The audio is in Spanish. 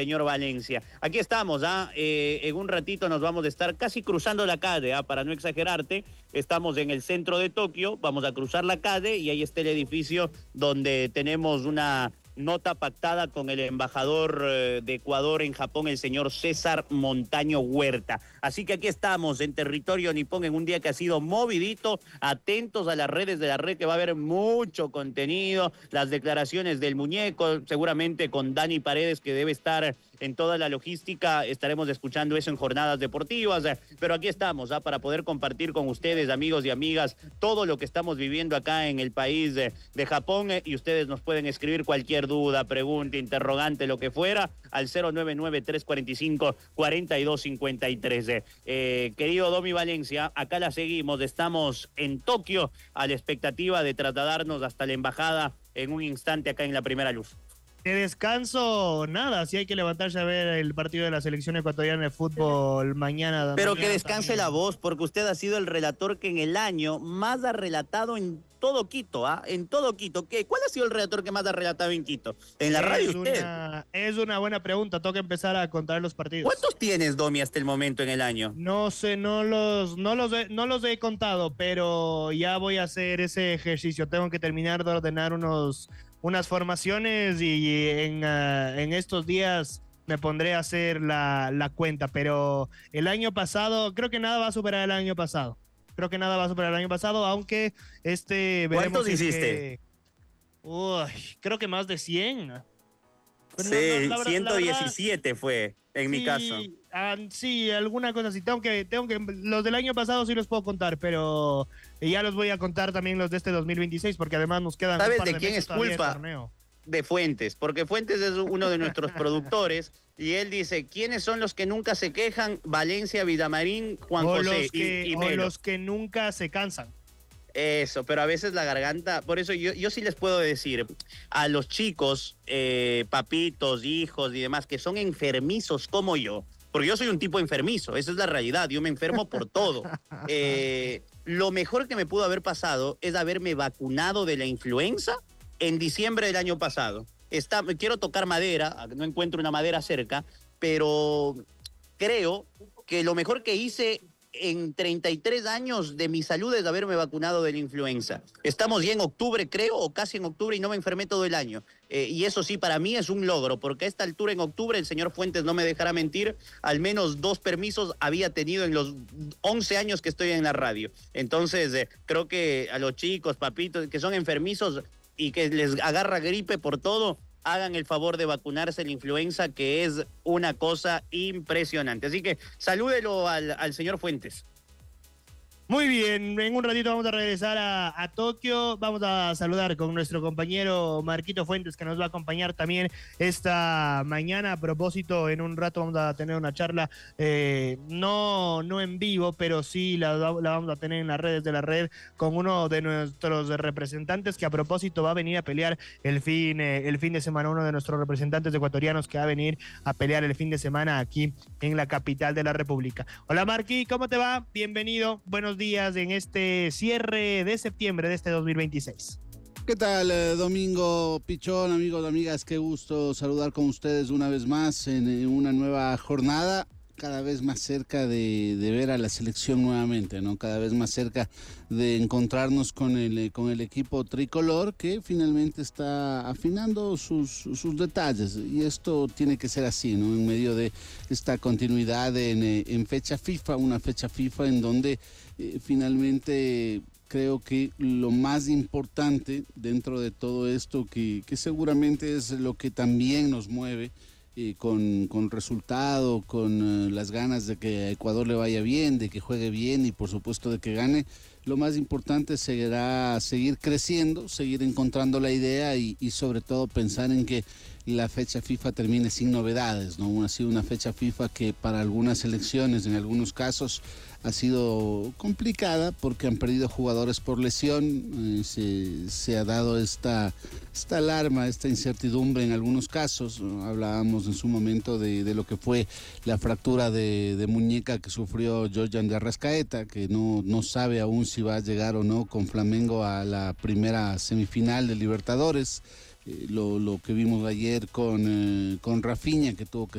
señor Valencia. Aquí estamos, en un ratito nos vamos a estar casi cruzando la calle, para no exagerarte. Estamos en el centro de Tokio, vamos a cruzar la calle y ahí está el edificio donde tenemos una nota pactada con el embajador de Ecuador en Japón, el señor César Montaño Huerta. Así que aquí estamos en territorio nipón en un día que ha sido movidito. Atentos a las redes de la red, que va a haber mucho contenido, las declaraciones del muñeco, seguramente con Dani Paredes, que debe estar en toda la logística. Estaremos escuchando eso en jornadas deportivas, pero aquí estamos para poder compartir con ustedes, amigos y amigas, todo lo que estamos viviendo acá en el país de Japón, y ustedes nos pueden escribir cualquier duda, pregunta, interrogante, lo que fuera, al 099-345-4253. Querido Domi Valencia, acá la seguimos, estamos en Tokio a la expectativa de trasladarnos hasta la embajada en un instante acá en La Primera Luz. De descanso, nada, si hay que levantarse a ver el partido de la selección ecuatoriana de fútbol mañana. Pero mañana que descanse también. la voz, porque usted ha sido el relator que en el año más ha relatado en todo Quito, en todo Quito. ¿Cuál ha sido el relator que más ha relatado en Quito? En la radio usted. Es una buena pregunta, toca empezar a contar los partidos. ¿Cuántos tienes, Domi, hasta el momento en el año? No sé, no los he contado, pero ya voy a hacer ese ejercicio. Tengo que terminar de ordenar unas formaciones y en estos días me pondré a hacer la cuenta, pero el año pasado, creo que nada va a superar el año pasado. Aunque veremos. ¿Cuántos hiciste? Creo que más de 100. Sí, 117 fue, en mi caso. Sí, alguna cosa así. Tengo que, los del año pasado sí los puedo contar, pero ya los voy a contar también los de este 2026, porque además nos quedan. ¿Sabes de quién es culpa? De Fuentes, porque Fuentes es uno de nuestros productores y él dice, ¿quiénes son los que nunca se quejan? Valencia, Villamarín, Juan José y Melo. O los que nunca se cansan. Eso, pero a veces la garganta, por eso yo sí les puedo decir a los chicos, papitos, hijos y demás, que son enfermizos como yo, porque yo soy un tipo enfermizo, esa es la realidad, yo me enfermo por todo. Lo mejor que me pudo haber pasado es haberme vacunado de la influenza en diciembre del año pasado. Quiero tocar madera, no encuentro una madera cerca, pero creo que lo mejor que hice en 33 años de mi salud es haberme vacunado de la influenza. Estamos ya en octubre, creo, o casi en octubre, y no me enfermé todo el año. Y eso sí, para mí es un logro, porque a esta altura en octubre, el señor Fuentes no me dejará mentir, al menos 2 permisos había tenido en los 11 años que estoy en la radio. Entonces, creo que a los chicos, papitos, que son enfermizos y que les agarra gripe por todo, hagan el favor de vacunarse la influenza, que es una cosa impresionante. Así que salúdelo al señor Fuentes. Muy bien, en un ratito vamos a regresar a Tokio. Vamos a saludar con nuestro compañero Marquito Fuentes, que nos va a acompañar también esta mañana. A propósito, en un rato vamos a tener una charla, no en vivo, pero sí la vamos a tener en las redes de la red con uno de nuestros representantes, que a propósito va a venir a pelear el fin de semana, uno de nuestros representantes ecuatorianos que va a venir a pelear el fin de semana aquí en la capital de la República. Hola Marqui, ¿cómo te va? Bienvenido, buenos días en este cierre de septiembre de este 2026. ¿Qué tal, Domingo Pichón, amigos, amigas? Qué gusto saludar con ustedes una vez más en una nueva jornada, cada vez más cerca de ver a la selección nuevamente, ¿no? Cada vez más cerca de encontrarnos con el equipo tricolor, que finalmente está afinando sus detalles, y esto tiene que ser así, ¿no? En medio de esta continuidad en fecha FIFA, una fecha FIFA en donde finalmente creo que lo más importante dentro de todo esto, que seguramente es lo que también nos mueve, con resultado, con las ganas de que a Ecuador le vaya bien, de que juegue bien y por supuesto de que gane, lo más importante será seguir creciendo, seguir encontrando la idea y sobre todo pensar en que la fecha FIFA termine sin novedades, ¿no? Ha sido una fecha FIFA que para algunas selecciones, en algunos casos, ha sido complicada porque han perdido jugadores por lesión, se ha dado esta alarma, esta incertidumbre en algunos casos. Hablábamos en su momento de lo que fue la fractura de muñeca que sufrió Georgian de Arrascaeta, que no sabe aún si va a llegar o no con Flamengo a la primera semifinal de Libertadores. lo que vimos ayer con Rafinha, que tuvo que